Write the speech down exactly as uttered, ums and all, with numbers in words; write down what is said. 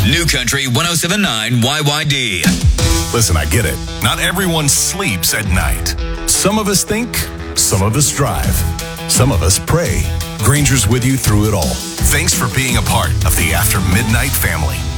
New Country one oh seven point nine Y Y D. Listen, I get it. Not everyone sleeps at night. Some of us think, some of us drive, some of us pray. Granger's with you through it all. Thanks for being a part of the After Midnight family.